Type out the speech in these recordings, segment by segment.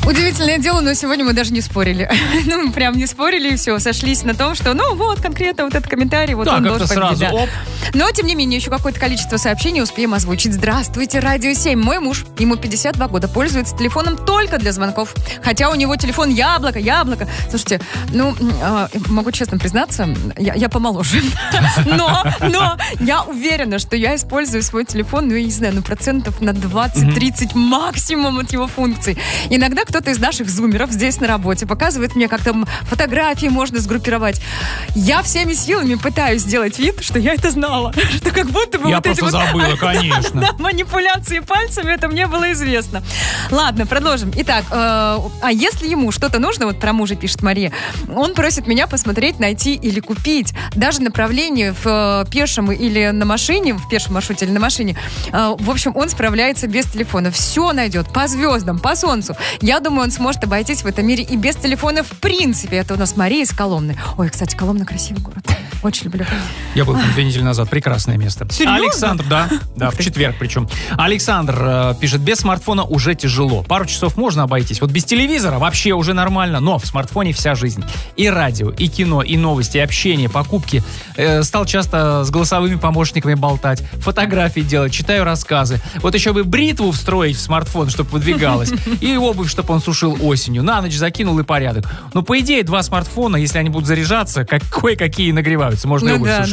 Удивительное дело, но сегодня мы даже не спорили. Ну, прям не спорили, и все. Сошлись на том, что, ну, вот, конкретно вот этот комментарий, вот да, он должен победить. Сразу, оп. Но, тем не менее, еще какое-то количество сообщений успеем озвучить. Здравствуйте, Радио 7. Мой муж, ему 52 года, пользуется телефоном только для звонков. Хотя у него телефон яблоко. Слушайте, ну, могу честно признаться, я помоложе. Но я уверена, что я использую свой телефон, ну, я не знаю, процентов на 20-30 максимум от его функций. Иногда кто-то из наших зумеров здесь на работе показывает мне, как там фотографии можно сгруппировать. Я всеми силами пытаюсь сделать вид, что я это знала. Что как будто бы я вот просто эти забыла, вот, конечно. Да, манипуляции пальцами, это мне было известно. Ладно, продолжим. Итак, а если ему что-то нужно, вот про мужа пишет Мария, он просит меня посмотреть, найти или купить. Даже направление в пешем или на машине, в пешем маршруте или на машине. В общем, он справляется без телефона. Все найдет по звездам, по солнцу. Я думаю, он сможет обойтись в этом мире и без телефона в принципе. Это у нас Мария из Коломны. Ой, кстати, Коломна красивый город. Очень люблю. Я был там 2 недели назад. Прекрасное место. Серьезно? Александр, да, в четверг причем. Александр пишет, без смартфона уже тяжело. Пару часов можно обойтись. Вот без телевизора вообще уже нормально, но в смартфоне вся жизнь. И радио, и кино, и новости, и общение, покупки. Стал часто с голосовыми помощниками болтать, фотографии делать, читаю рассказы. Вот еще бы бритву встроить в смартфон, чтобы выдвигалась. И обувь, чтобы он сушил осенью. На ночь закинул и порядок. Но по идее 2 смартфона, если они будут заряжаться, кое-какие нагреваются. Можно и обувь сушить.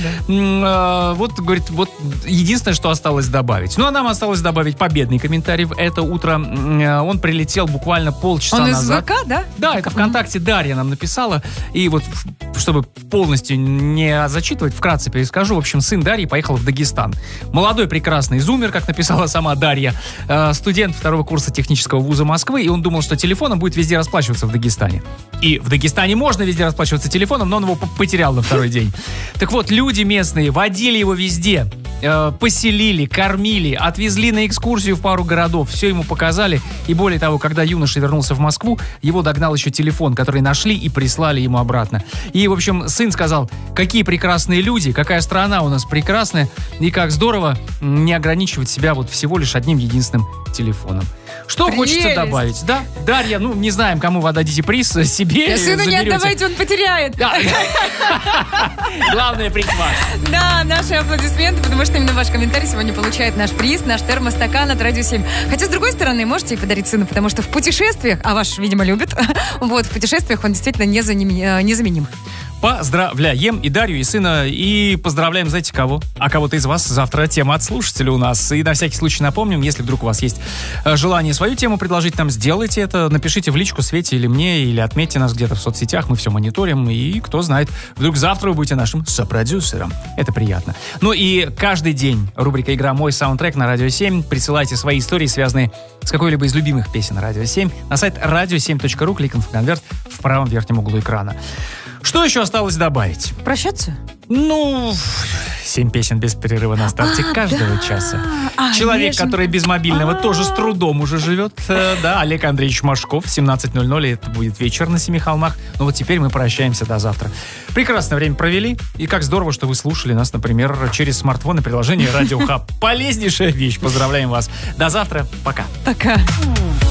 Да. Вот, говорит, вот единственное, что осталось добавить. Ну, а нам осталось добавить победный комментарий в это утро. Он прилетел буквально полчаса назад. Он из ВК, да? Да, это ВКонтакте Дарья нам написала. И вот, чтобы полностью не зачитывать, вкратце перескажу. В общем, сын Дарьи поехал в Дагестан. Молодой прекрасный зумер, как написала сама Дарья. Студент 2-го курса технического вуза Москвы. И он думал, что телефоном будет везде расплачиваться в Дагестане. И в Дагестане можно везде расплачиваться телефоном, но он его потерял на второй день. Так вот, люди местные водили его везде. Поселили, кормили, отвезли на экскурсию в пару городов, все ему показали. И более того, когда юноша вернулся в Москву, его догнал еще телефон, который нашли и прислали ему обратно. И, в общем, сын сказал, какие прекрасные люди, какая страна у нас прекрасная, и как здорово не ограничивать себя вот всего лишь одним единственным телефоном. Что хочется добавить? Да, Дарья, ну, не знаем, кому вы отдадите приз, себе сыну не отдавайте, он потеряет. Главное, приз ваш. Да, наши аплодисменты, потому что именно ваш комментарий сегодня получает наш приз, наш термостакан от Радио 7. Хотя, с другой стороны, можете и подарить сыну, потому что в путешествиях, а ваш, видимо, любит, вот, в путешествиях он действительно незаменим. Поздравляем и Дарью, и сына, и поздравляем, знаете, кого? А кого-то из вас завтра тема от слушателя у нас. И на всякий случай напомним, если вдруг у вас есть желание свою тему предложить нам, сделайте это, напишите в личку Свете или мне, или отметьте нас где-то в соцсетях, мы все мониторим, и кто знает, вдруг завтра вы будете нашим сопродюсером. Это приятно. Ну и каждый день рубрика «Игра Мой саундтрек» на Радио 7. Присылайте свои истории, связанные с какой-либо из любимых песен Радио 7, на сайт radio7.ru, кликнув в конверт в правом верхнем углу экрана. Что еще осталось добавить? Прощаться? Ну, 7 песен без перерыва на старте каждого часа. Человек, который без мобильного, тоже с трудом уже живет. Да, Олег Андреевич Машков, 17:00, это будет вечер на Семи холмах. Но вот теперь мы прощаемся до завтра. Прекрасное время провели. И как здорово, что вы слушали нас, например, через смартфон и приложение Радио Хаб. Полезнейшая вещь. Поздравляем вас. До завтра. Пока. Пока.